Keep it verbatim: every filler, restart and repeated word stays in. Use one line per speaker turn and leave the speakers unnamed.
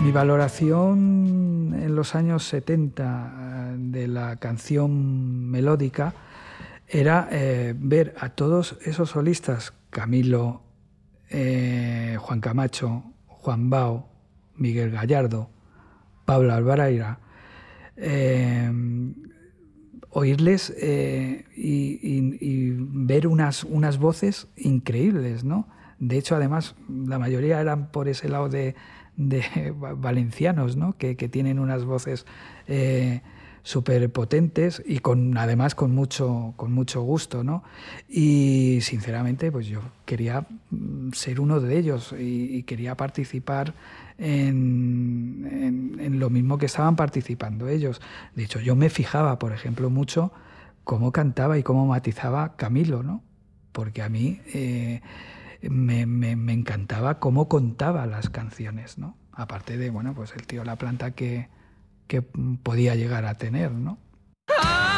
Mi valoración en los años setenta de la canción melódica era eh, ver a todos esos solistas, Camilo, eh, Juan Camacho, Juan Bao, Miguel Gallardo, Pablo Albarayra, eh, oírles eh, y, y, y ver unas, unas voces increíbles, ¿no? De hecho, además, la mayoría eran por ese lado de, de valencianos, ¿no? Que, que tienen unas voces eh, súper potentes y con, además con mucho, con mucho gusto, ¿no? Y sinceramente, pues yo quería ser uno de ellos y, y quería participar en, en, en lo mismo que estaban participando ellos. De hecho, yo me fijaba, por ejemplo, mucho cómo cantaba y cómo matizaba Camilo, ¿no? Porque a mí eh, me, me, me encantaba cómo contaba las canciones, ¿no? Aparte de, bueno, pues el tío La Planta que, que podía llegar a tener, ¿no?